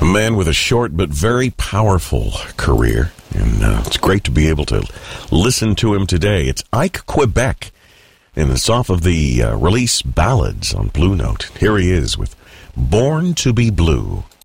man with a short but very powerful career, and it's great to be able to listen to him today. It's Ike Quebec, and it's off of the release Ballads on Blue Note. Here he is with Born to be Blue.